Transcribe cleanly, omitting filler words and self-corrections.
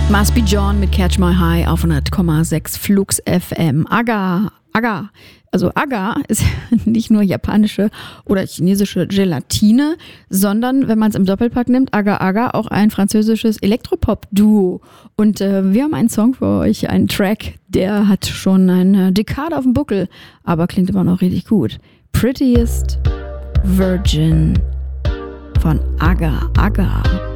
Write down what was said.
Must Be John mit Catch My High auf 100,6 Flux FM. Agar. Also Agar ist nicht nur japanische oder chinesische Gelatine, sondern, wenn man es im Doppelpack nimmt, Agar auch ein französisches Elektropop-Duo. Und wir haben einen Song für euch, einen Track, der hat schon eine Dekade auf dem Buckel, aber klingt immer noch richtig gut. Prettiest Virgin von Agar.